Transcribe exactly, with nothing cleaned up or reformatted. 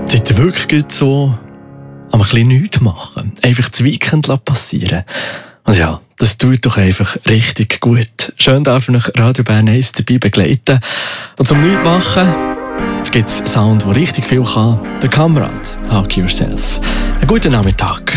Seid ihr wirklich so am ein bisschen nichts machen? Einfach das Weekend passieren. Und ja, das tut doch einfach richtig gut. Schön darf ich euch Radio Bern eins dabei begleiten. Und zum Nichts machen gibt es Sound, der richtig viel kann. Der Kamerad, Hug Yourself. Einen guten Nachmittag.